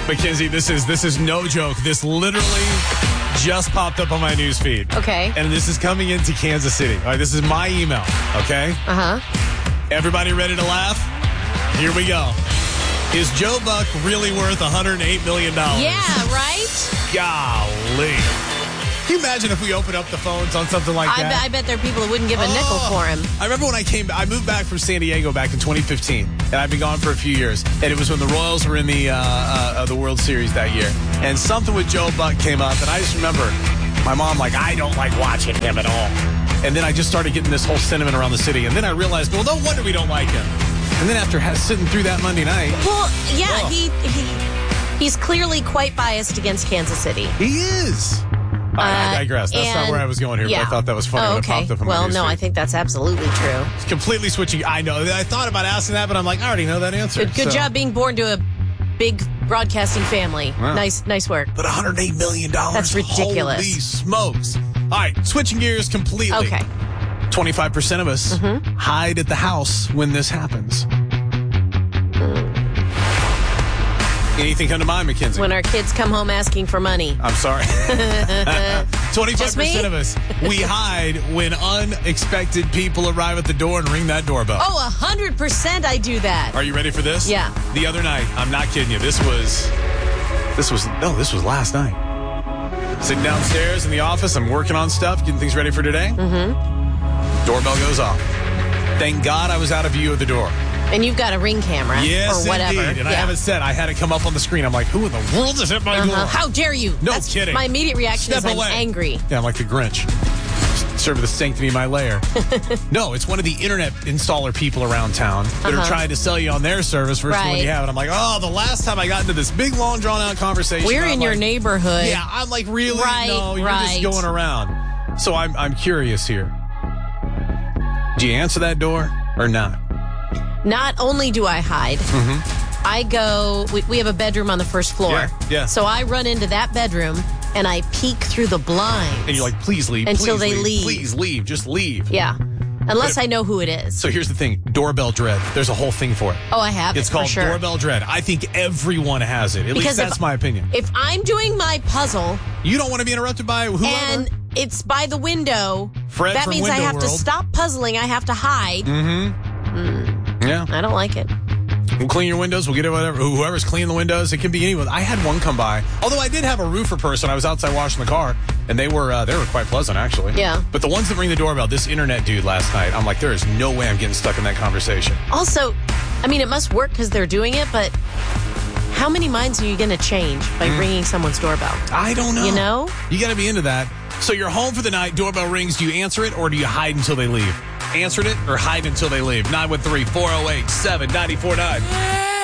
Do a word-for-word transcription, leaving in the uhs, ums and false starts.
Mackenzie, this is this is no joke. This literally just popped up on my news feed. Okay. And this is coming into Kansas City. All right, this is my email, okay? Uh-huh. Everybody ready to laugh? Here we go. Is Joe Buck really worth one hundred eight million dollars? Yeah, right? Golly. Can you imagine if we opened up the phones on something like I, that? bet, I bet there are people that wouldn't give a nickel Oh. for him. I remember when I came, I moved back from San Diego back in twenty fifteen, and I've been gone for a few years. And it was when the Royals were in the uh, uh, the World Series that year. And something with Joe Buck came up, and I just remember my mom like, I don't like watching him at all. And then I just started getting this whole sentiment around the city. And then I realized, well, no wonder we don't like him. And then after ha- sitting through that Monday night, Well, yeah, Oh. he, he he's clearly quite biased against Kansas City. he is. All right, I Uh, digress. That's not and- where I was going here, yeah. but I thought that was funny Oh, when okay. it popped up on my Well, news no, feed. I think that's absolutely true. It's completely switching. I know. I thought about asking that, but I'm like, I already know that answer. Good, good So- job being born to a big broadcasting family. Wow. Nice, nice work. But one hundred eight million dollars? That's ridiculous. Holy smokes. All right, switching gears completely. Okay. twenty-five percent of us Mm-hmm. hide at the house when this happens. Anything come to mind, Mackenzie? When our kids come home asking for money. I'm sorry. twenty-five Just me? percent of us, we hide when unexpected people arrive at the door and ring that doorbell. Oh, one hundred percent I do that. Are you ready for this? Yeah. The other night, I'm not kidding you. This was, this was, no, this was last night. Sitting downstairs in the office, I'm working on stuff, getting things ready for today. Mm-hmm. Doorbell goes off. Thank God I was out of view of the door. And you've got a ring camera Yes, or whatever. indeed. And I Yeah. haven't said, I had it come up on the screen. I'm like, who in the world is at my door? Uh-huh. How dare you? No That's kidding. My immediate reaction Step is I'm away. angry. Yeah, I'm like the Grinch. Serve the sanctity of my lair. No, it's one of the internet installer people around town that are Uh-huh. trying to sell you on their service versus the one Right. you have. And I'm like, oh, the last time I got into this big, long, drawn-out conversation. We're I'm in your like, neighborhood. Yeah, I'm like, really? Right, no, you're right. just going around. So I'm, I'm curious here. Do you answer that door or not? Not only do I hide, I go, we, we have a bedroom on the first floor. Mm-hmm. Yeah, yeah. So I run into that bedroom and I peek through the blinds. And you're like, please leave. Until please they leave. Please leave. Just leave. Yeah. Unless But- I know who it is. So here's the thing. Doorbell dread. There's a whole thing for it. Oh, I have It's it, called for sure. doorbell dread. I think everyone has it. At Because least if- that's my opinion. If I'm doing my puzzle You don't want to be interrupted by whoever. and it's by the window, Fred that from means I Window have to World. stop puzzling. I have to hide. Yeah. I don't like it. We'll clean your windows. We'll get it whatever. Whoever's cleaning the windows. It can be anyone. I had one come by. Although I did have a roofer person. I was outside washing the car, and they were uh, they were quite pleasant actually. Yeah. But the ones that ring the doorbell, this internet dude last night, I'm like, there is no way I'm getting stuck in that conversation. Also, I mean, it must work because they're doing it, but how many minds are you going to change by ringing someone's doorbell? I don't know. You know? You got to be into that. So you're home for the night. Doorbell rings. Do you answer it or do you hide until they leave? Answered it or hide until they leave. nine one three, four oh eight, seven nine four nine.